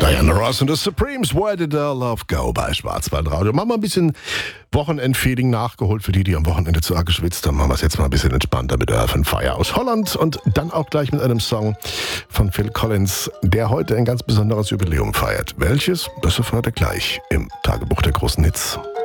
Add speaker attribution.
Speaker 1: Diana Ross und the Supremes, Where Did Our Love Go bei Schwarzwaldradio. Machen wir ein bisschen Wochenendfeeling nachgeholt für die am Wochenende zu arg geschwitzt haben. Machen wir es jetzt mal ein bisschen entspannter mit Earth and Fire aus Holland und dann auch gleich mit einem Song von Phil Collins, der heute ein ganz besonderes Jubiläum feiert. Welches? Das erfahrt ihr gleich im Tagebuch der großen Hits.